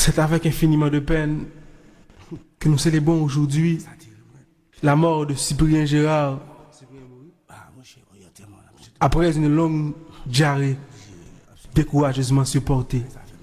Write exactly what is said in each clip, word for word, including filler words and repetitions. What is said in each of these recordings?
C'est avec infiniment de peine que nous célébrons aujourd'hui la mort de Cyprien Gérard après une longue diarrhée décourageusement supportée.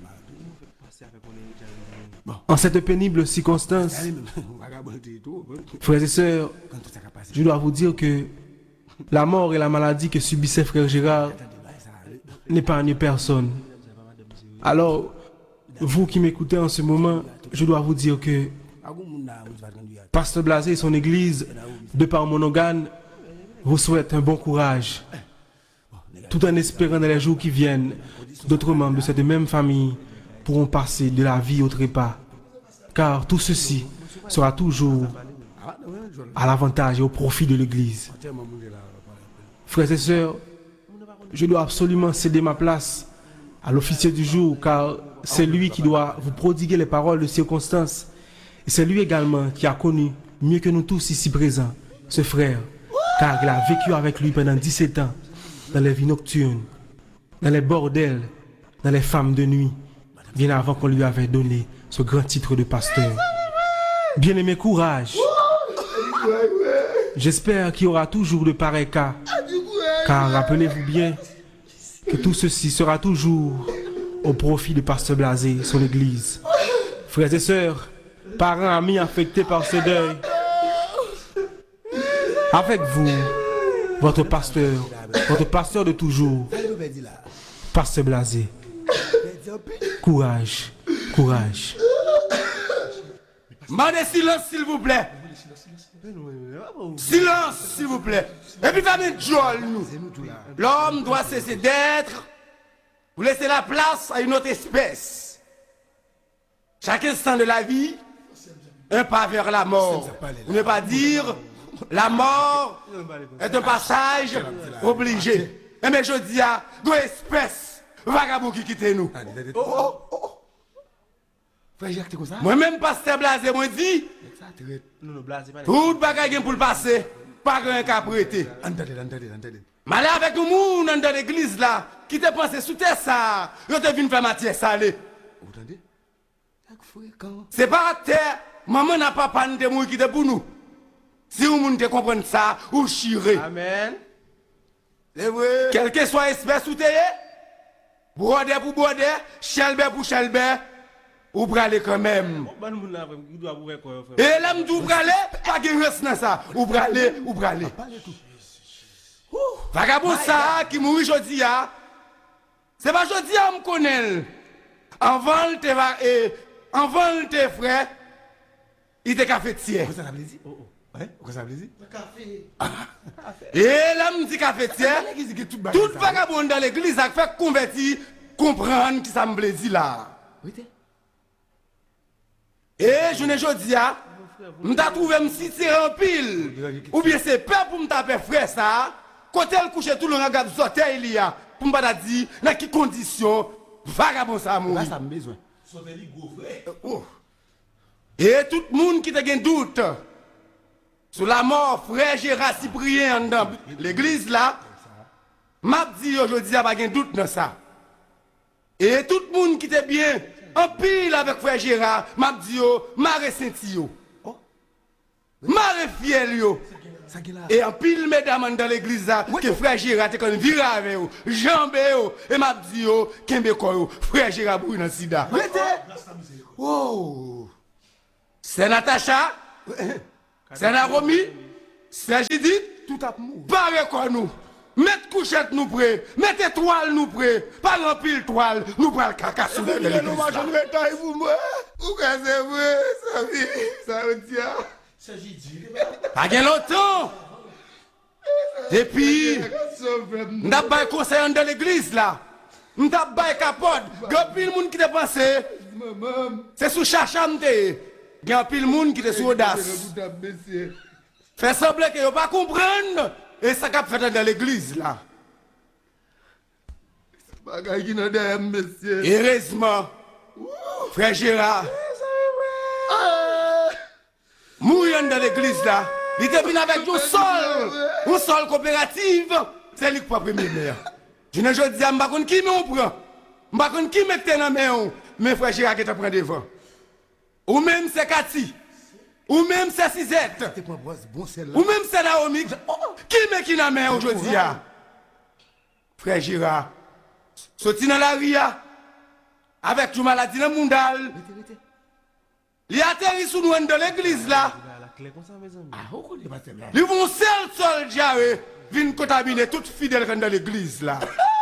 En cette pénible circonstance, frères et sœurs, je dois vous dire que la mort et la maladie que subissait frère Gérard n'épargnent personne. Alors, vous qui m'écoutez en ce moment, je dois vous dire que Pasteur Blasé et son église, de par mon organe, vous souhaitent un bon courage, tout en espérant dans les jours qui viennent, d'autres membres de cette même famille pourront passer de la vie au trépas. Car tout ceci sera toujours à l'avantage et au profit de l'église. Frères et sœurs, je dois absolument céder ma place à l'officier du jour, car c'est lui qui doit vous prodiguer les paroles de circonstance. Et c'est lui également qui a connu, mieux que nous tous ici présents, ce frère, car il a vécu avec lui pendant dix-sept ans, dans les vies nocturnes, dans les bordels, dans les femmes de nuit, bien avant qu'on lui avait donné ce grand titre de pasteur. Bien-aimé, courage. J'espère qu'il y aura toujours de pareils cas, car rappelez-vous bien que tout ceci sera toujours au profit de Pasteur Blasé et son église. Frères et sœurs, parents, amis affectés par ce deuil, avec vous, votre pasteur, votre pasteur de toujours, Pasteur Blasé. Courage, courage. Mandez silence, s'il vous plaît. Silence, s'il vous plaît. Et puis, famille Joel, nous. L'homme doit cesser d'être pour laisser la place à une autre espèce. Chaque instant de la vie, un pas vers la mort. Pour ne pas dire, la mort est un passage obligé. Mais je dis à deux espèces vagabonds qui quittent nous. Oh, oh, oh. Moi-même, Pasteur Blasé, moi dit, tout bagage pour le passer, pas grand qu'à prêter. Malé avec le monde dans l'église là, qui te pensé sous terre ça, yo te venu faire matière salée. C'est pas à terre, maman n'a pas pas de mourir qui te pour nous. Si vous monde te comprendre ça, ou chirez. Amen. Quel que soit espèce ou terre, broder pour broder, chelbe pour chelbe, ou braler quand même. Et là, m'dou braler, pas de reste dans ça. Ou braler, ou braler. Vagabond ça, qui mourit aujourd'hui, c'est pas aujourd'hui à me connaître. Avant tes avant tes frères, il était cafetier. Qu'est-ce que ça veut dire? Qu'est-ce que ça veut dire? Café. Et là, me dit cafetier, tout vagabond dans l'église a fait convertir, comprendre qui ça me plaisir là. Et je ne dis pas, je me trouve me citer en pile. Ou bien c'est peur pour me taper frère ça. Quand elle couche tout le regard de il y a, pour me dire dans quelles conditions vagabond ça mourir. Ça me besoin. Et tout le monde qui a un doute sur la mort frère Gérard Cyprien dans l'église là, m'a dit aujourd'hui il n'y a pas de doute dans ça. Et tout le monde qui était bien en pile avec frère Gérard, m'a dit yo, m'a ressenti yo. M'a fiel yo. Et en pile mesdames dans l'église là, que frère Gérard te kon vira avec yo, jambe yo et m'a dit yo, kembe ko yo, frère Gérard bou dans sida. Oh. C'est Natacha, c'est Naromi, c'est Judith, tout a mou. Barre quoi nous. Mettez couchette nous près, mettez toile nous près, pas remplir toile, nous prenons le caca sur le l'église. Nous marchons le taille pour moi. Ou que c'est vrai, ça veut ça veut dire. C'est Judith. Pas gain longtemps. Et puis, nous avons pas conseil dans l'église là. Nous avons pas capote. Il y a pile monde qui te pense. C'est sous chachamte. Il y a pile monde qui te sous audace. Fait semblant que vous pas comprendre. Et ça qu'a fait dans l'église là. Heureusement, frère Gérard, mourant dans l'église là, il était venu avec un sol, un sol coopérative, c'est lui qui prend premier maire. Je ne dis pas, je ne sais pas qui me prend, je ne sais pas qui me met dans la main, mais frère Gérard qui te prend devant. Ou même c'est Cathy. Ou même c'est Suzette. Ou même c'est Naomi. Qui met qui n'a main aujourd'hui? Frère Gérard. Sorti dans la ria. Avec une maladie dans le monde. Il atterrit sous nous dans l'église là. Ils vont seul soldat viennent contaminer toute fidèle dans l'église là.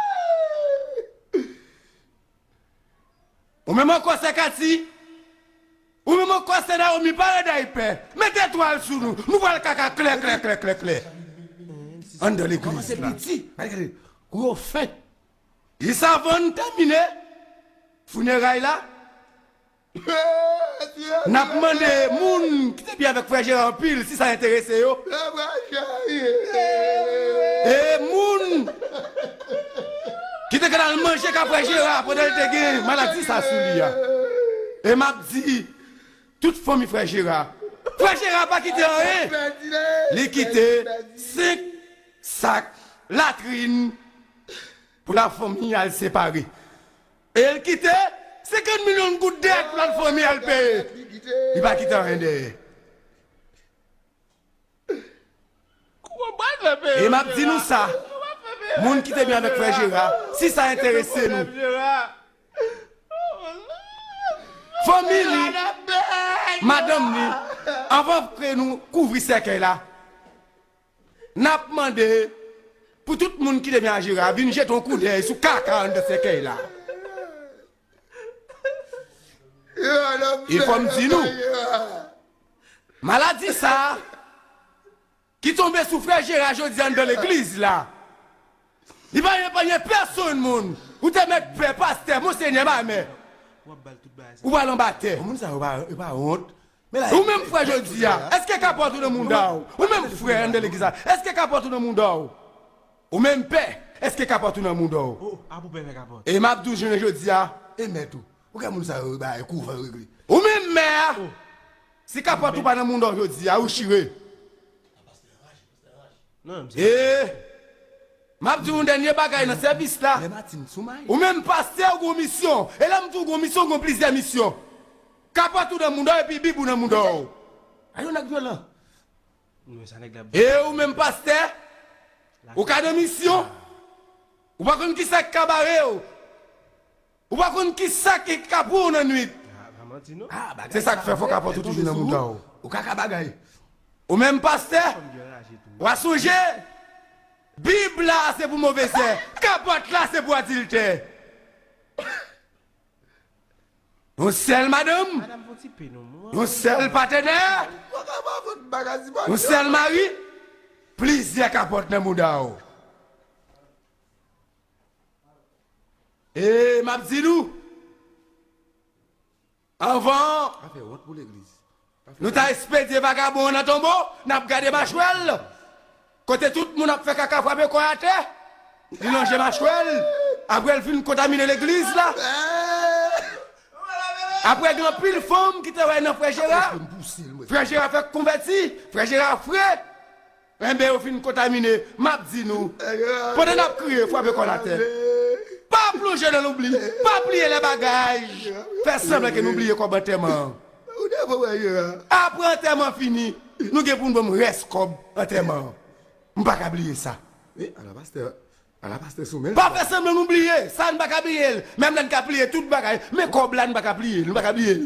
Ou même encore c'est Cathy. Ou même encore c'est Naomi, parle d'Aïpé. Mettez étoile sur nous. Nous voyons le caca clair, clair, clair, clair, clair. En dans l'église. C'est petit. Gros fait. Ils savent terminer. Funérailles là. N'a demandé moun qui était bien avec frère Gérard pile si ça intéresse yo. Et moun qui était dans le manger qu'à frère Gérard pendant le gagné maladie ça sous lui. Et m'a dit toute famille frère Gérard. Frère Gérard pas quitté rien. Il quitté cinq sacs latrines pour la famille à séparer. Et il quitté cinquante millions de gouttes d'aide pour la famille à le payer. Il va quitter rien derrière. Et m'a dit nous ça. Moun qui était bien avec frère Gérard, si ça intéresse nous. Famille, madame ni, avant que nous couvrir ce qu'elle là, n'a demandé pour tout le monde qui est bien à Gérard, viens jeter un coup d'œil sur caca de ce qu'elle là. Il faut me dire nous. Maladie ça, qui tombe sous frère Gérard Jodian dans l'église là. Il va y avoir personne, moun. Ou te mettre père, pasteur, mon seigneur, ma mère. Ou va l'embattre. Ou même frère Jodian, est-ce qu'il capote tout le monde? Ou même frère de l'église, est-ce qu'il capote tout le monde? Ou même père, est-ce qu'il capote tout le monde? Et m'abdou je Jodian, et mais tout. Ou même mère, si capote tout pas dans le monde aujourd'hui, ou chiré. Et m'a dit un dernier bagage dans le service là. Ou même pasteur ou mission. Et là, je dis mission, on plusieurs missions. Capote tout dans le monde et puis bibou dans le monde. Et ou même pasteur, ou cas de mission, ou pas qu'on qui ça cabaret. Ou pas qu'on qui ça qui capou dans la nuit. C'est ça que fait faut capote toujours dans le monde. Ou kaka bagay. Ou même pasteur, ou à songer. Bible là c'est pour mauvais c'est. Capote là c'est pour adultère. On seul madame. On seul partenaire. On seul mari. Plaisir capote dans le monde. Et m'a dit nous, avant, nous t'avons expédié vagabond dans tombeau, nous avons gardé ma chouelle. Côté tout le monde a fait caca frapper quoi à terre, il longe ma chouelle. Après, elle finit contaminer l'église là. Après, il y a pile de femmes qui travaillent dans frère Gérard. Frère Gérard fait convertir, frère Gérard frère. Eh bien, il finit contaminer, m'a dit nous. Pendant qu'on a crié, frapper quoi à terre. Pas plonger dans l'oubli, pas plier les bagages. Fais semblant que nous oublions quoi bâtiment. Après enterrement fini, nous avons pour nous reste comme enterrement. On ne peut pas oublier ça. Oui, à la pasteur, à la pasteur Soumel. Pas faire semblant d'oublier, ça ne peut pas oublier. Même là, on peut plier tout bagage, mais comme là, on ne peut pas oublier, on ne peut pas oublier.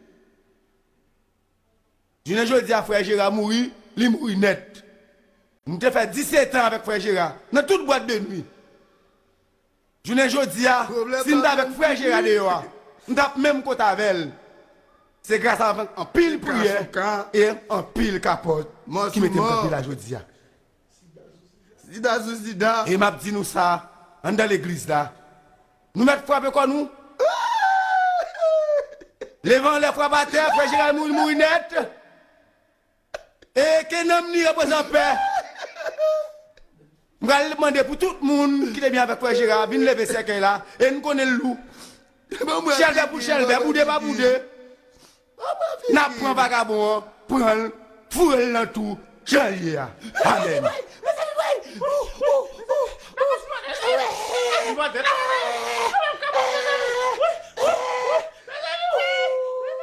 Je ne dis à frère Gérard mourir, il mourit net. Nous avons fait dix-sept ans avec frère Gérard, dans toute boîte de nuit. Je ne dis à, si nous avons avec frère Gérard, nous avons même côté avec elle. C'est grâce à un pile prière et un pile capote qui mettait un pile à Jodia. Et m'a dit nous ça, dans l'église là. Nous mettons frapper quoi nous? Levant les frappes à terre, frère Gérard mourit mourit net. Et que nous n'y représente pas. Je vais demander pour tout le monde qui est bien avec frère Gérard, viens lever ce qu'il là, et nous connaissons le loup. Chelbe pour chelbe, boudé pas boudé. N'a pris vagabond, prend, fourre dans tout, chalier. Amen.